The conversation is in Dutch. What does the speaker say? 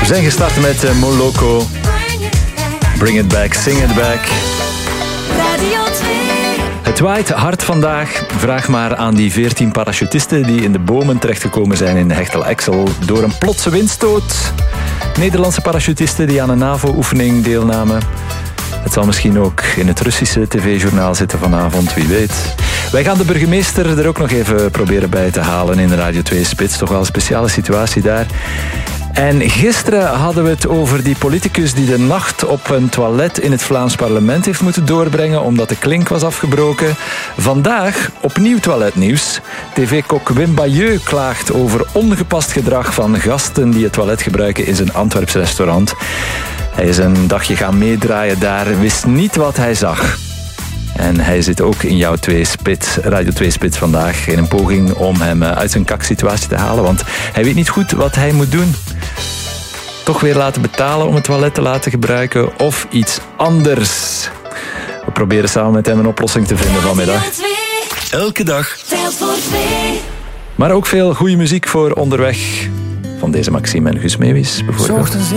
zijn gestart met Moloko. Bring it back, sing it back. Radio 2. Het waait hard vandaag. Vraag maar aan die 14 parachutisten die in de bomen terechtgekomen zijn in Hechtel-Exel door een plotse windstoot. Nederlandse parachutisten die aan een NAVO-oefening deelnamen. Het zal misschien ook in het Russische tv-journaal zitten vanavond, wie weet. Wij gaan de burgemeester er ook nog even proberen bij te halen in Radio 2 Spits. Toch wel een speciale situatie daar. En gisteren hadden we het over die politicus die de nacht op een toilet in het Vlaams parlement heeft moeten doorbrengen omdat de klink was afgebroken. Vandaag opnieuw toiletnieuws. TV-kok Wim Bayeux klaagt over ongepast gedrag van gasten die het toilet gebruiken in zijn Antwerps restaurant. Hij is een dagje gaan meedraaien daar, wist niet wat hij zag. En hij zit ook in jouw Radio 2 Spits vandaag in een poging om hem uit zijn kaksituatie te halen, want hij weet niet goed wat hij moet doen. Toch weer laten betalen om het toilet te laten gebruiken of iets anders. We proberen samen met hem een oplossing te vinden vanmiddag. Elke dag. Telt voor 2. Maar ook veel goede muziek voor onderweg. Van deze Maxime en Guus Meeuwis bijvoorbeeld.